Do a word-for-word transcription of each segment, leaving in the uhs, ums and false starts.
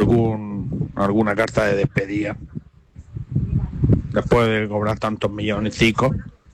algún alguna carta de despedida después de cobrar tantos milloncicos.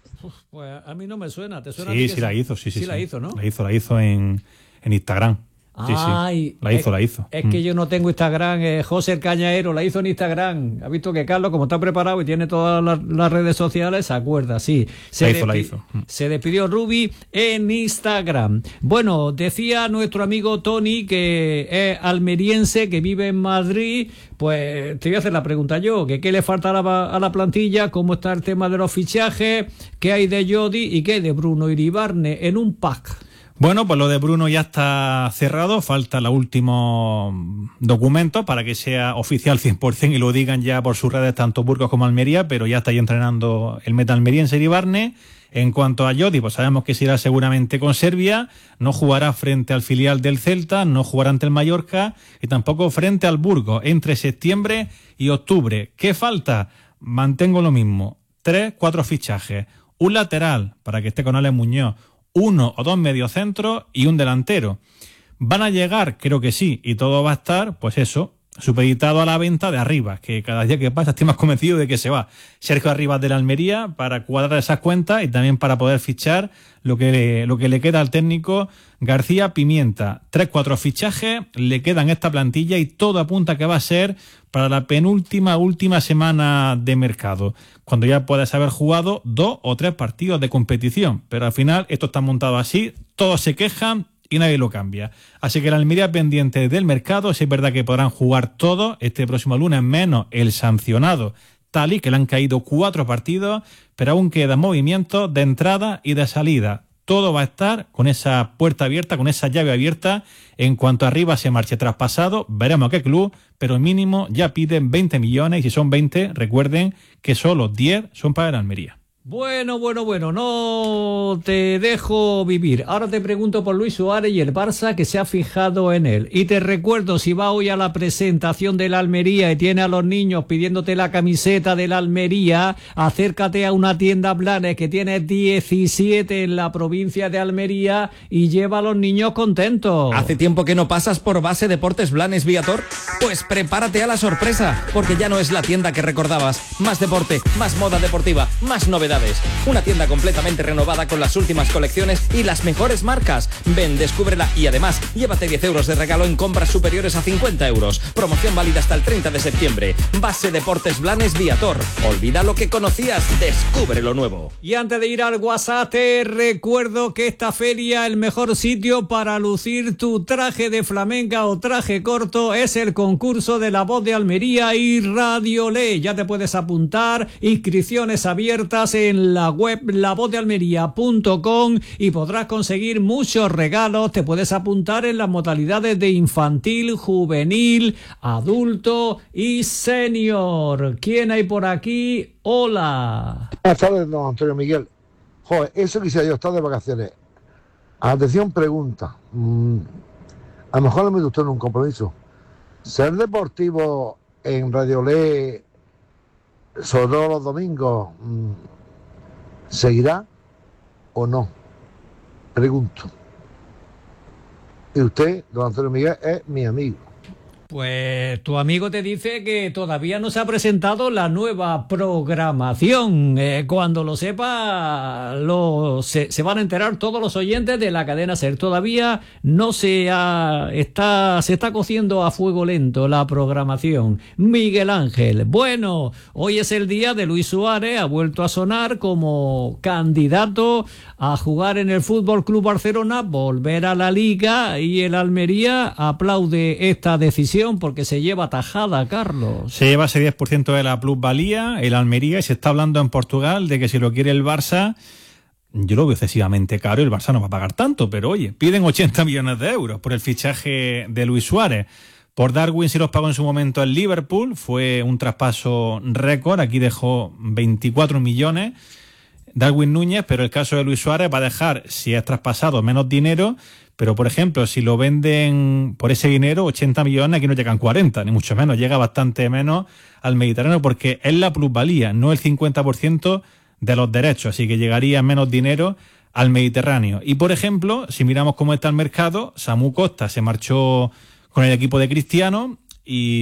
Pues a mí no me suena. ¿Te suena? Sí, sí la hizo, sí, sí. Sí, sí la hizo, ¿no? La hizo, la hizo en, en Instagram. Sí, Ay, sí. La hizo, es, la hizo. Es mm. que yo no tengo Instagram. eh, José el Cañaero la hizo en Instagram. Ha visto que Carlos, como está preparado y tiene todas las, las redes sociales, se acuerda, sí. Se la hizo, despi- la hizo. Mm. Se despidió Rubi en Instagram. Bueno, decía nuestro amigo Tony, que es almeriense, que vive en Madrid. Pues te voy a hacer la pregunta yo, que qué le falta a la, a la plantilla, cómo está el tema de los fichajes, qué hay de Jodi y qué hay de Bruno Iribarne en un pack. Bueno, pues lo de Bruno ya está cerrado, falta los últimos documentos para que sea oficial cien por ciento y lo digan ya por sus redes tanto Burgos como Almería, pero ya está ahí entrenando el meta almeriense Iribarne. En cuanto a Jodi, pues sabemos que se irá seguramente con Serbia, no jugará frente al filial del Celta, no jugará ante el Mallorca y tampoco frente al Burgos entre septiembre y octubre. ¿Qué falta? Mantengo lo mismo, tres, cuatro fichajes, un lateral para que esté con Alex Muñoz, uno o dos mediocentros y un delantero. ¿Van a llegar? Creo que sí, y todo va a estar, pues eso, supeditado a la venta de Arribas, que cada día que pasa estoy más convencido de que se va. Sergio Arribas de la Almería para cuadrar esas cuentas y también para poder fichar lo que le, lo que le queda al técnico García Pimienta. Tres, cuatro fichajes le quedan esta plantilla y todo apunta que va a ser para la penúltima, última semana de mercado, cuando ya puedes haber jugado dos o tres partidos de competición. Pero al final esto está montado así, todos se quejan y nadie lo cambia. Así que la Almería pendiente del mercado, si es verdad que podrán jugar todos este próximo lunes, menos el sancionado Tali, que le han caído cuatro partidos, pero aún quedan movimientos de entrada y de salida. Todo va a estar con esa puerta abierta, con esa llave abierta. En cuanto arriba se marche traspasado, veremos a qué club, pero mínimo ya piden veinte millones y si son veinte, recuerden que solo diez son para la Almería. Bueno, bueno, bueno, no te dejo vivir. Ahora te pregunto por Luis Suárez y el Barça, que se ha fijado en él. Y te recuerdo, si va hoy a la presentación de la Almería y tiene a los niños pidiéndote la camiseta de la Almería, acércate a una tienda Blanes que tiene diecisiete en la provincia de Almería y lleva a los niños contentos. ¿Hace tiempo que no pasas por Base Deportes Blanes Viator? Pues prepárate a la sorpresa, porque ya no es la tienda que recordabas. Más deporte, más moda deportiva, más novedades. Una tienda completamente renovada con las últimas colecciones y las mejores marcas. Ven, descúbrela y además llévate diez euros de regalo en compras superiores a cincuenta euros. Promoción válida hasta el treinta de septiembre. Base Deportes Blanes Viator. Olvida lo que conocías, descubre lo nuevo. Y antes de ir al WhatsApp, te recuerdo que esta feria, el mejor sitio para lucir tu traje de flamenca o traje corto, es el concurso de La Voz de Almería y Radio Ley. Ya te puedes apuntar, inscripciones abiertas en la web la voz de almería punto com y podrás conseguir muchos regalos. Te puedes apuntar en las modalidades de infantil, juvenil, adulto y senior. ¿Quién hay por aquí? Hola. Buenas tardes, don Antonio Miguel. Joder, eso quisiera yo estar de vacaciones. Atención, pregunta. Mm, a lo mejor le mete usted en un compromiso. ¿Ser deportivo en Radio Ley, sobre todo los domingos, mm, seguirá o no? Pregunto. Y usted, don Antonio Miguel, es mi amigo. Pues tu amigo te dice que todavía no se ha presentado la nueva programación. Eh, cuando lo sepa, lo, se, se van a enterar todos los oyentes de la cadena SER. Todavía no se ha, está, se está cociendo a fuego lento la programación. Miguel Ángel. Bueno, hoy es el día de Luis Suárez. Ha vuelto a sonar como candidato a jugar en el Fútbol Club Barcelona, volver a la Liga, y el Almería aplaude esta decisión porque se lleva tajada, Carlos. Se lleva ese diez por ciento de la plusvalía el Almería y se está hablando en Portugal de que si lo quiere el Barça, yo lo veo excesivamente caro y el Barça no va a pagar tanto, pero oye, piden ochenta millones de euros por el fichaje de Luis Suárez. Por Darwin sí los pagó en su momento el Liverpool, fue un traspaso récord, aquí dejó veinticuatro millones Darwin Núñez, pero el caso de Luis Suárez va a dejar, si es traspasado, menos dinero. Pero, por ejemplo, si lo venden por ese dinero, ochenta millones, aquí no llegan cuarenta, ni mucho menos, llega bastante menos al Mediterráneo, porque es la plusvalía, no el cincuenta por ciento de los derechos, así que llegaría menos dinero al Mediterráneo. Y, por ejemplo, si miramos cómo está el mercado, Samu Costa se marchó con el equipo de Cristiano y